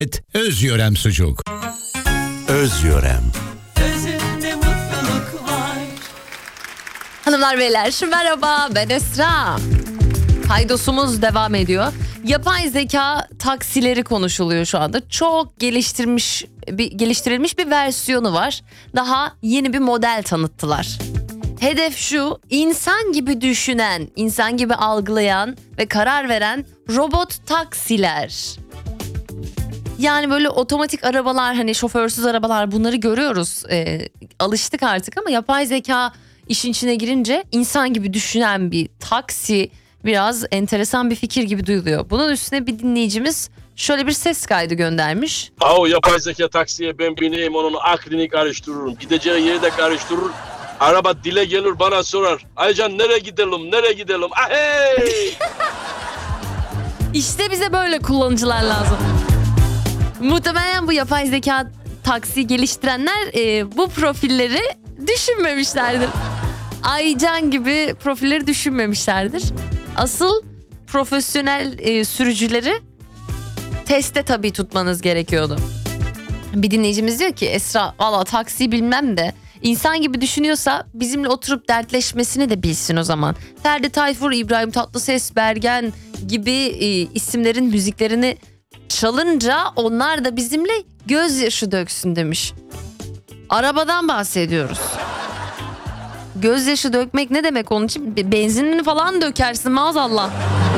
Özyörem sucuk. Özyörem. Özünde mutluluk var. Hanımlar beyler merhaba, ben Esra. Haydosumuz devam ediyor. Yapay zeka taksileri konuşuluyor şu anda. Çok geliştirilmiş bir versiyonu var. Daha yeni bir model tanıttılar. Hedef şu: insan gibi düşünen, insan gibi algılayan ve karar veren robot taksiler. Yani böyle otomatik arabalar, hani şoförsüz arabalar, bunları görüyoruz. Alıştık artık ama yapay zeka işin içine girince insan gibi düşünen bir taksi biraz enteresan bir fikir gibi duyuluyor. Bunun üstüne bir dinleyicimiz şöyle bir ses kaydı göndermiş. O yapay zeka taksiye ben bineyim, onun aklını karıştırırım. Gideceği yeri de karıştırır. Araba dile gelir bana sorar. Aycan nereye gidelim? Ahey! İşte bize böyle kullanıcılar lazım. Muhtemelen bu yapay zeka taksi geliştirenler bu profilleri düşünmemişlerdir. Aycan gibi profilleri düşünmemişlerdir. Asıl profesyonel sürücüleri teste tabii tutmanız gerekiyordu. Bir dinleyicimiz diyor ki, Esra valla taksiyi bilmem de insan gibi düşünüyorsa bizimle oturup dertleşmesini de bilsin o zaman. Ferdi Tayfur, İbrahim Tatlıses, Bergen gibi isimlerin müziklerini çalınca onlar da bizimle gözyaşı döksün demiş. Arabadan bahsediyoruz. Gözyaşı dökmek ne demek onun için? Benzinini falan dökersin maazallah.